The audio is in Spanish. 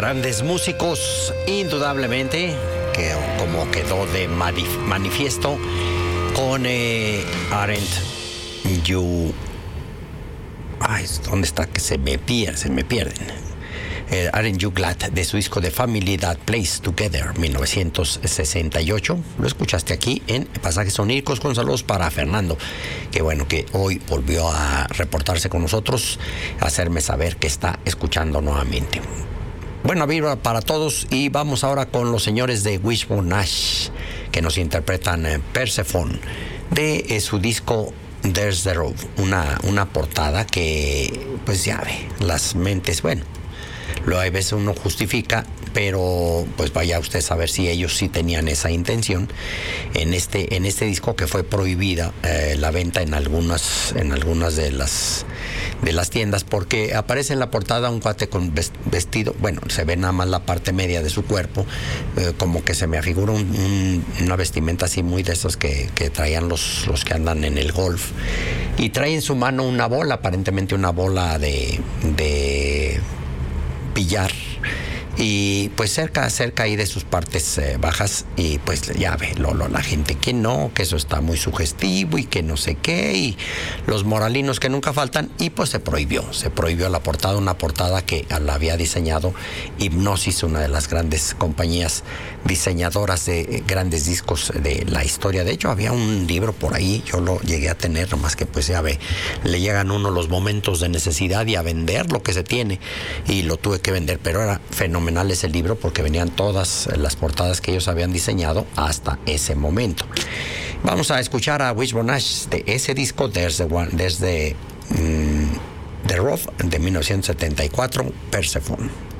grandes músicos, indudablemente, que como quedó de manifiesto con Aren't You... Ay, ¿dónde está? Que se me pierden. Aren't You Glad, de su disco de Family That Plays Together, 1968. Lo escuchaste aquí en Pasajes Soníricos, con saludos para Fernando, que bueno, que hoy volvió a reportarse con nosotros, a hacerme saber que está escuchando nuevamente. Buena vibra para todos, y vamos ahora con los señores de Wishbone Ash, que nos interpretan Persephone, de su disco There's the Road, una portada que, pues ya ve, las mentes, bueno, luego a veces uno justifica, pero pues vaya usted a saber si ellos sí tenían esa intención. En este disco, que fue prohibida la venta en algunas de las tiendas, porque aparece en la portada un cuate con vestido, bueno, se ve nada más la parte media de su cuerpo, como que se me afigura una vestimenta así muy de esas que traían los que andan en el golf, y trae en su mano una bola, aparentemente una bola de billar, y pues cerca ahí de sus partes bajas, y pues ya ve la gente que no, que eso está muy sugestivo y que no sé qué, y los moralinos que nunca faltan, y pues se prohibió la portada, una portada que la había diseñado Hipgnosis, una de las grandes compañías diseñadoras de grandes discos de la historia. De hecho, había un libro por ahí, yo lo llegué a tener, nomás que pues ya ve, le llegan uno los momentos de necesidad y a vender lo que se tiene, y lo tuve que vender, pero era fenomenal ese libro porque venían todas las portadas que ellos habían diseñado hasta ese momento. Vamos a escuchar a Wishbone Ash de ese disco, desde The Road, de 1974, Persephone.